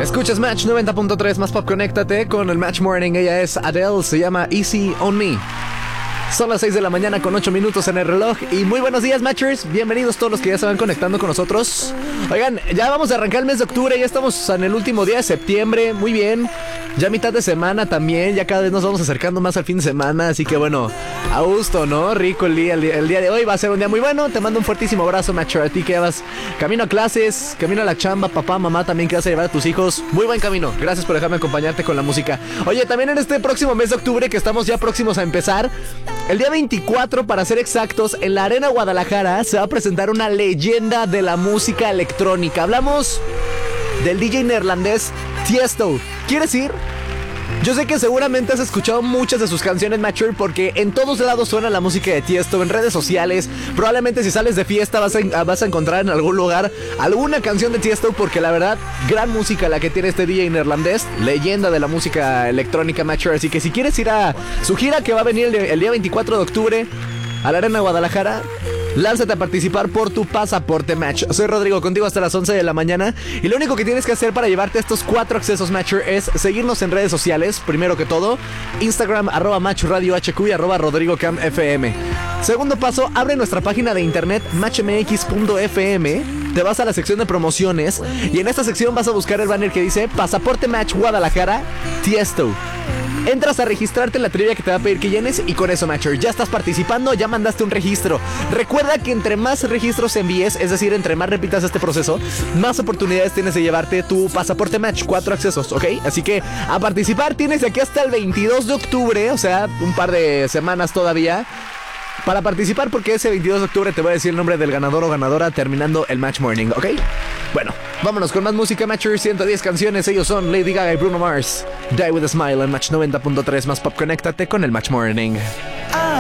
Escuchas Match 90.3 más pop, conéctate con el Match Morning. Ella es Adele, se llama Easy on Me. Son las 6 de la mañana con 8 minutos en el reloj. Y muy buenos días, Matchers. Bienvenidos todos los que ya se van conectando con nosotros. Oigan, ya vamos a arrancar el mes de octubre. Ya estamos en el último día de septiembre. Muy bien. Ya mitad de semana también. Ya cada vez nos vamos acercando más al fin de semana. Así que bueno, a gusto, ¿no? Rico el día de hoy. Va a ser un día muy bueno. Te mando un fuertísimo abrazo, Matcher. A ti que vas camino a clases, camino a la chamba, papá, mamá también que vas a llevar a tus hijos. Muy buen camino. Gracias por dejarme acompañarte con la música. Oye, también en este próximo mes de octubre, que estamos ya próximos a empezar, el día 24, para ser exactos, en la Arena Guadalajara se va a presentar una leyenda de la música electrónica. Hablamos del DJ neerlandés Tiesto. ¿Quieres ir? Yo sé que seguramente has escuchado muchas de sus canciones, Matcher, porque en todos lados suena la música de Tiesto, en redes sociales. Probablemente si sales de fiesta vas a encontrar en algún lugar alguna canción de Tiesto, porque la verdad, gran música la que tiene este DJ neerlandés, leyenda de la música electrónica, Matcher. Así que si quieres ir a su gira que va a venir el día 24 de octubre a la Arena Guadalajara, lánzate a participar por tu pasaporte, Match. Soy Rodrigo, contigo hasta las 11 de la mañana. Y lo único que tienes que hacer para llevarte estos 4 accesos, Matcher, es seguirnos en redes sociales. Primero que todo, Instagram, @MatchRadioHQ y @RodrigoCamFM. Segundo paso, abre nuestra página de internet, matchmx.fm. Te vas a la sección de promociones y en esta sección vas a buscar el banner que dice Pasaporte Match Guadalajara, Tiesto. Entras a registrarte en la trivia que te va a pedir que llenes y con eso, Matcher, ya estás participando, ya mandaste un registro. Recuerda que entre más registros envíes, es decir, entre más repitas este proceso, más oportunidades tienes de llevarte tu pasaporte Match, 4 accesos, ¿ok? Así que a participar tienes de aquí hasta el 22 de octubre, o sea, un par de semanas todavía para participar, porque ese 22 de octubre te voy a decir el nombre del ganador o ganadora terminando el Match Morning, ¿ok? Bueno, vámonos con más música, Matcher. 110 canciones, ellos son Lady Gaga y Bruno Mars. Die With A Smile en Match 90.3 más pop, conéctate con el Match Morning.